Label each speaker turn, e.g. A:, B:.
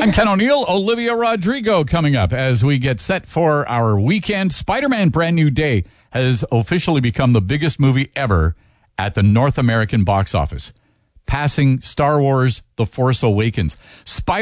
A: I'm Ken O'Neill. Olivia Rodrigo coming up as we get set for our weekend. Spider-Man Brand New Day has officially become the biggest movie ever at the North American box office, passing Star Wars The Force Awakens.